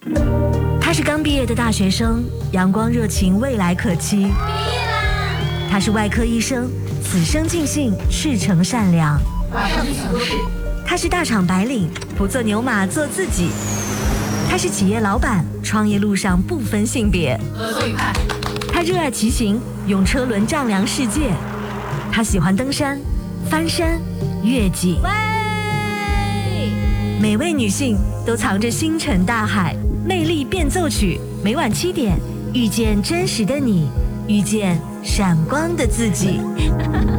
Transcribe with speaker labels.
Speaker 1: 他是刚毕业的大学生，阳光热情，未来可期。毕业啦！他是外科医生，此生尽兴，赤诚善良。
Speaker 2: 马上去讲故事。
Speaker 1: 他是大厂白领，不做牛马，做自己。他是企业老板，创业路上不分性别。
Speaker 2: 合作愉快。
Speaker 1: 他热爱骑行，用车轮丈量世界。他喜欢登山、翻山、越岭。每位女性都藏着星辰大海，魅力变奏曲。每晚7点，遇见真实的你，遇见闪光的自己。